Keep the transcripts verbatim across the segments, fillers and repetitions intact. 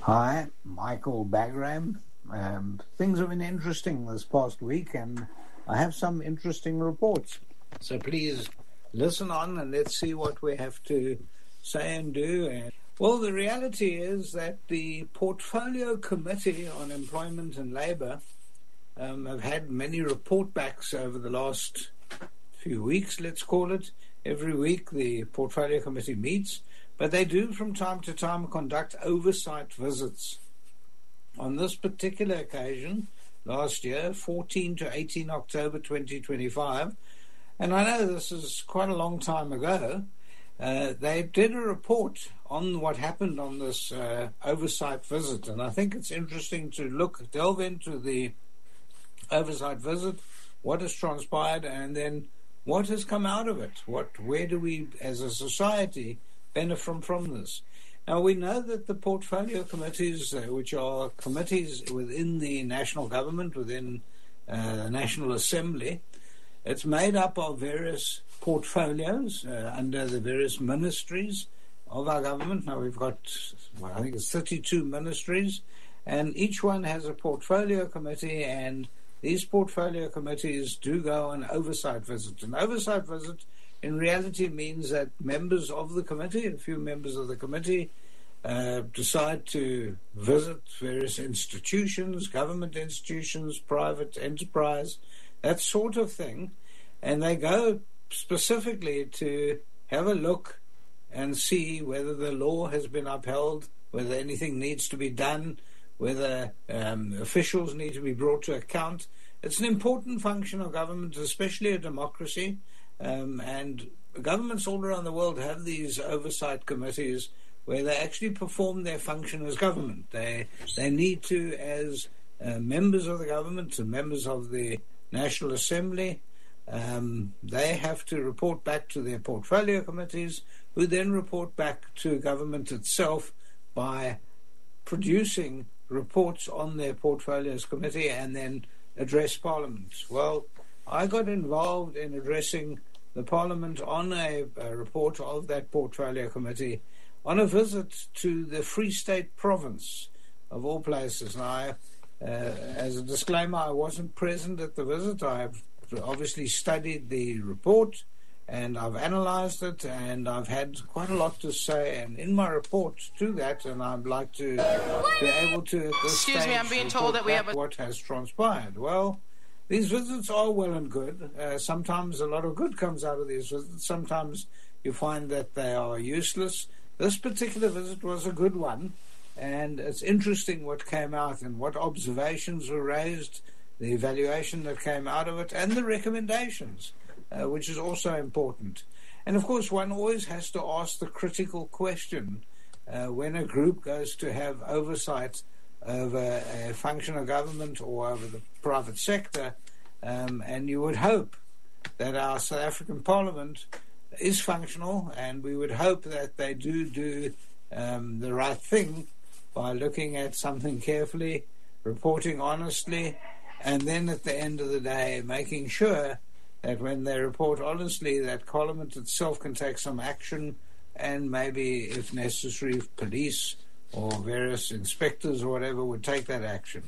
Hi, Michael Bagram. Um, things have been interesting this past week, and I have some interesting reports. So please listen on and let's see what we have to say and do. And well, the reality is that the Portfolio Committee on Employment and Labour um, have had many report backs over the last few weeks, let's call it. Every week the Portfolio Committee meets, but they do from time to time conduct oversight visits. On this particular occasion, last year, fourteen to eighteen October twenty twenty-five, and I know this is quite a long time ago, uh, they did a report on what happened on this uh, oversight visit, and I think it's interesting to look, delve into the oversight visit, what has transpired, and then what has come out of it. What, where do we, as a society, benefit from, from this? Now, we know that the portfolio committees, uh, which are committees within the national government, within uh, the National Assembly, it's made up of various portfolios uh, under the various ministries of our government. Now, we've got, well, I think it's thirty-two ministries, and each one has a portfolio committee, and these portfolio committees do go on oversight visits. An oversight visit in reality means that members of the committee, a few members of the committee, uh, decide to visit various institutions, government institutions, private enterprise, that sort of thing, and they go specifically to have a look and see whether the law has been upheld, whether anything needs to be done, whether um, officials need to be brought to account. It's an important function of government, especially a democracy, um, and governments all around the world have these oversight committees where they actually perform their function as government. They they need to, as uh, members of the government and members of the National Assembly, um, they have to report back to their portfolio committees, who then report back to government itself by producing reports on their portfolios committee and then address Parliament. Well, I got involved in addressing the Parliament on a, a report of that portfolio committee on a visit to the Free State province, of all places. Now, I, uh, as a disclaimer, I wasn't present at the visit. I've obviously studied the report and I've analysed it, and I've had quite a lot to say, and in my report to that, and I'd like to be able to, at this Excuse stage, me, I'm being told that we have a... what has transpired. Well, these visits are well and good. Uh, sometimes a lot of good comes out of these visits. Sometimes you find that they are useless. This particular visit was a good one, and it's interesting what came out and what observations were raised, the evaluation that came out of it, and the recommendations. Uh, which is also important. And of course, one always has to ask the critical question uh, when a group goes to have oversight over a function of government or over the private sector, um, and you would hope that our South African Parliament is functional, and we would hope that they do do um, the right thing by looking at something carefully, reporting honestly, and then at the end of the day making sure that when they report honestly, that Parliament itself can take some action, and maybe, if necessary, police or various inspectors or whatever would take that action.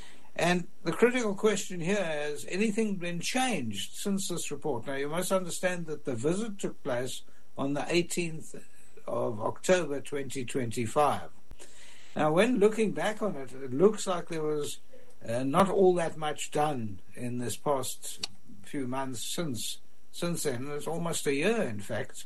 And the critical question here is, anything been changed since this report? Now, you must understand that the visit took place on the eighteenth of October twenty twenty-five. Now, when looking back on it, it looks like there was uh, not all that much done in this past few months since since then. It's almost a year, in fact.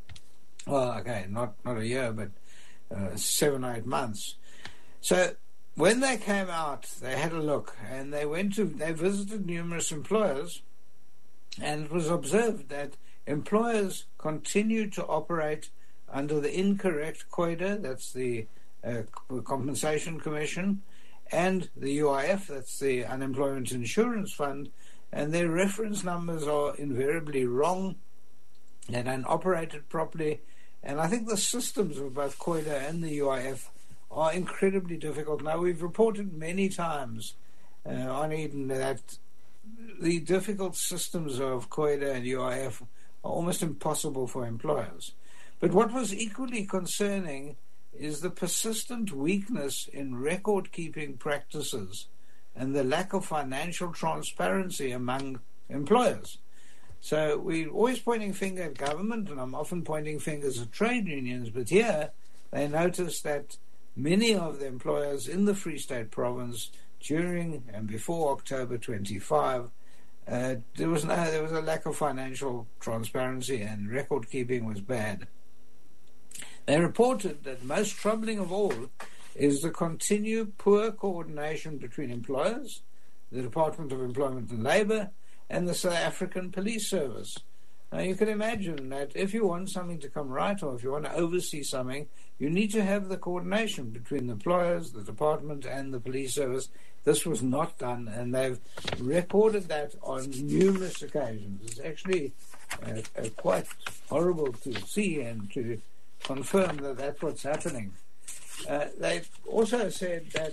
Well, okay, not not a year, but uh, seven or eight months. So when they came out, they had a look, and they went to they visited numerous employers, and it was observed that employers continued to operate under the incorrect C O I D A, that's the uh, Compensation Commission, and the U I F, that's the Unemployment Insurance Fund, and their reference numbers are invariably wrong. They don't operate it properly, and I think the systems of both C O I D A and the U I F are incredibly difficult. Now, we've reported many times uh, on Eden that the difficult systems of C O I D A and U I F are almost impossible for employers. But what was equally concerning is the persistent weakness in record-keeping practices and the lack of financial transparency among employers. So we're always pointing finger at government, and I'm often pointing fingers at trade unions, but here they notice that many of the employers in the Free State Province during and before October twenty-fifth, uh, there was no, there was a lack of financial transparency and record keeping was bad. They reported that most troubling of all is the continued poor coordination between employers, the Department of Employment and Labour, and the South African Police Service. Now, you can imagine that if you want something to come right, or if you want to oversee something, you need to have the coordination between the employers, the department, and the police service. This was not done, and they've recorded that on numerous occasions. It's actually uh, uh, quite horrible to see and to confirm that that's what's happening. Uh, they've also said that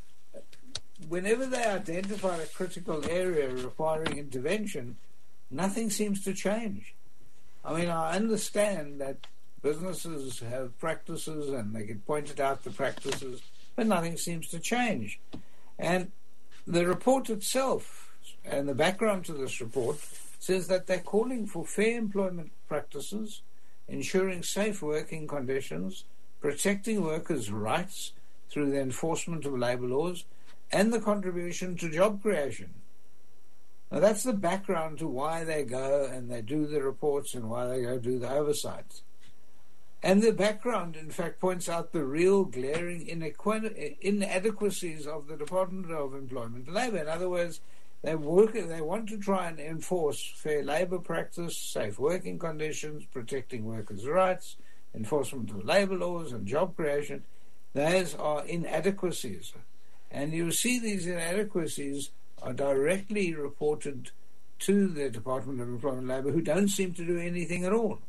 whenever they identify a critical area requiring intervention, nothing seems to change. I mean, I understand that businesses have practices and they get pointed out the practices, but nothing seems to change. And the report itself and the background to this report says that they're calling for fair employment practices, ensuring safe working conditions, protecting workers' rights through the enforcement of labour laws, and the contribution to job creation. Now, that's the background to why they go and they do the reports and why they go do the oversight. And the background, in fact, points out the real glaring inadequacies of the Department of Employment and Labour. In other words, they work, they want to try and enforce fair labour practice, safe working conditions, protecting workers' rights, enforcement of labour laws and job creation. Those are inadequacies. And you see these inadequacies are directly reported to the Department of Employment and Labour, who don't seem to do anything at all.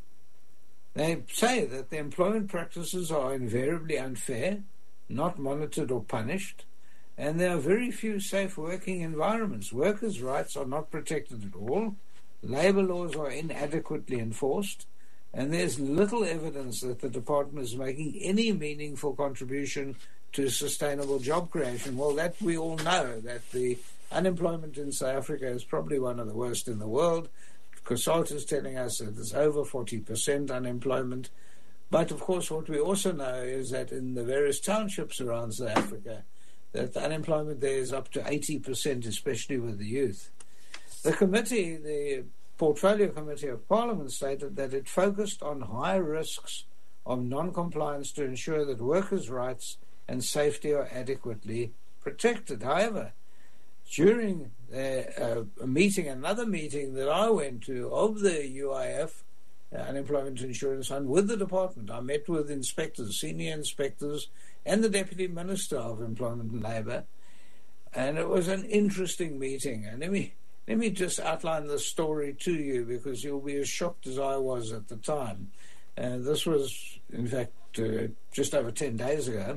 They say that the employment practices are invariably unfair, not monitored or punished, and there are very few safe working environments. Workers' rights are not protected at all, labour laws are inadequately enforced, and there's little evidence that the department is making any meaningful contribution to sustainable job creation. Well, that we all know, that the unemployment in South Africa is probably one of the worst in the world. COSATU is telling us that there's over forty percent unemployment. But, of course, what we also know is that in the various townships around South Africa, that the unemployment there is up to eighty percent, especially with the youth. The committee, the Portfolio Committee of Parliament, stated that it focused on high risks of non-compliance to ensure that workers' rights and safety are adequately protected. However, during uh, a meeting, another meeting that I went to of the U I F, uh, Unemployment Insurance Fund, with the department, I met with inspectors, senior inspectors, and the Deputy Minister of Employment and Labour, and it was an interesting meeting. And let me let me just outline the story to you, because you'll be as shocked as I was at the time. Uh, this was, in fact, uh, just over ten days ago.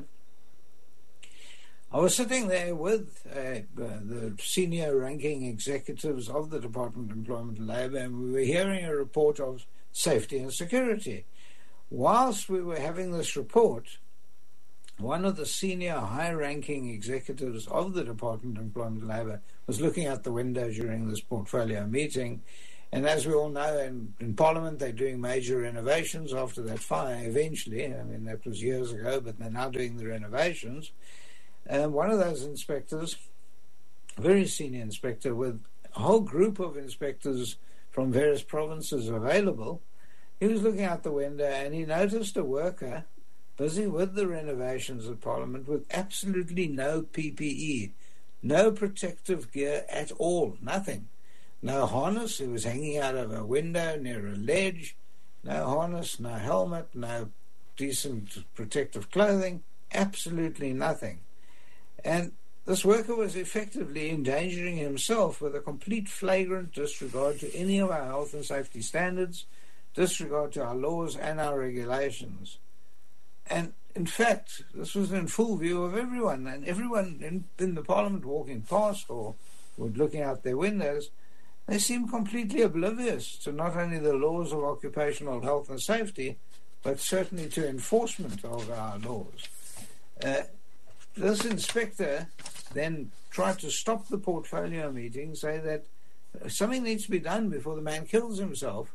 I was sitting there with uh, uh, the senior ranking executives of the Department of Employment and Labour, and we were hearing a report of safety and security. Whilst we were having this report, one of the senior high-ranking executives of the Department of Employment and Labour was looking out the window during this portfolio meeting. And as we all know, in, in Parliament, they're doing major renovations after that fire eventually. I mean, that was years ago, but they're now doing the renovations. And one of those inspectors, a very senior inspector with a whole group of inspectors from various provinces available, he was looking out the window and he noticed a worker busy with the renovations of Parliament with absolutely no P P E, no protective gear at all, nothing. No harness. He was hanging out of a window near a ledge. No harness, no helmet, no decent protective clothing, absolutely nothing. And this worker was effectively endangering himself with a complete flagrant disregard to any of our health and safety standards, disregard to our laws and our regulations. And in fact, this was in full view of everyone, and everyone in, in the Parliament walking past or, or looking out their windows, they seemed completely oblivious to not only the laws of occupational health and safety, but certainly to enforcement of our laws. Uh, this inspector then tried to stop the portfolio meeting, say that something needs to be done before the man kills himself.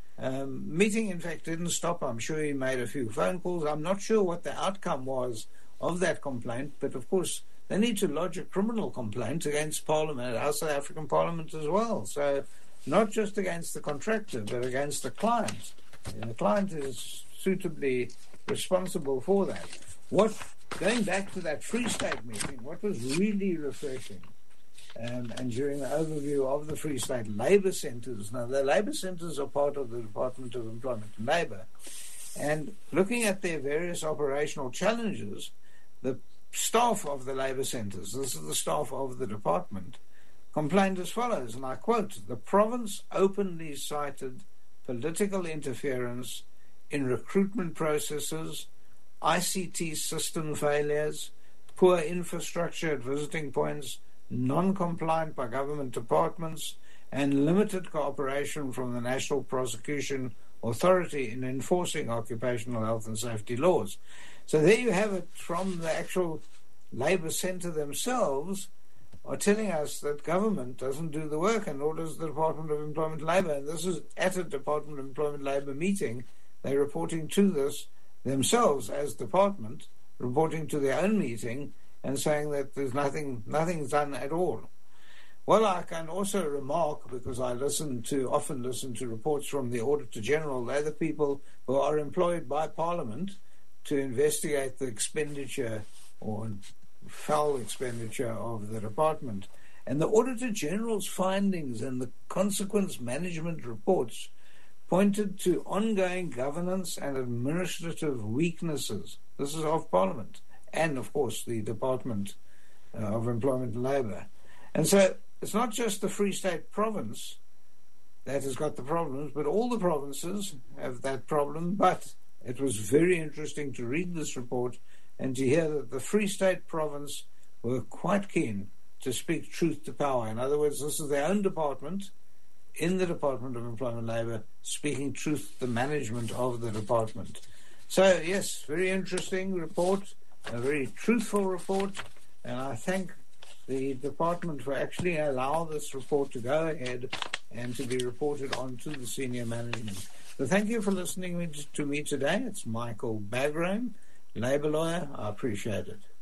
Um, meeting, in fact, didn't stop. I'm sure he made a few phone calls. I'm not sure what the outcome was of that complaint, but of course they need to lodge a criminal complaint against Parliament, our South African Parliament as well. So not just against the contractor, but against the client. And the client is suitably responsible for that. What, going back to that Free State meeting, what was really refreshing, Um, and during the overview of the Free State Labour Centres. Now, the Labour Centres are part of the Department of Employment and Labour. And looking at their various operational challenges, the staff of the Labour Centres, this is the staff of the department, complained as follows, and I quote, "The province openly cited political interference in recruitment processes, I C T system failures, poor infrastructure at visiting points, non-compliant by government departments, and limited cooperation from the National Prosecution Authority in enforcing occupational health and safety laws." So there you have it from the actual Labour Centre themselves are telling us that government doesn't do the work, and nor does the Department of Employment and Labour. And this is at a Department of Employment and Labour meeting. They're reporting to this themselves as department, reporting to their own meeting, and saying that there's nothing, nothing's done at all. Well, I can also remark, because I listen to, often listen to reports from the Auditor General, they're the people who are employed by Parliament to investigate the expenditure or foul expenditure of the department. And the Auditor General's findings and the consequence management reports pointed to ongoing governance and administrative weaknesses. This is of Parliament. And, of course, the Department uh, of Employment and Labour. And so it's not just the Free State province that has got the problems, but all the provinces have that problem. But it was very interesting to read this report and to hear that the Free State province were quite keen to speak truth to power. In other words, this is their own department in the Department of Employment and Labour speaking truth to the management of the department. So, yes, very interesting report. A very truthful report, and I thank the department for actually allow this report to go ahead and to be reported on to the senior management. So thank you for listening to me today. It's Michael Bagram, Labour lawyer. I appreciate it.